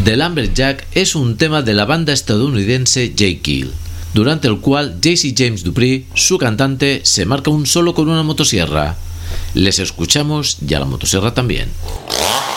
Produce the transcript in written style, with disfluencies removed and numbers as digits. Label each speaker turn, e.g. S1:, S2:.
S1: The Lumberjack es un tema de la banda estadounidense J-Kill, durante el cual J.C. James Dupree, su cantante, se marca un solo con una motosierra. Les escuchamos y a la motosierra también.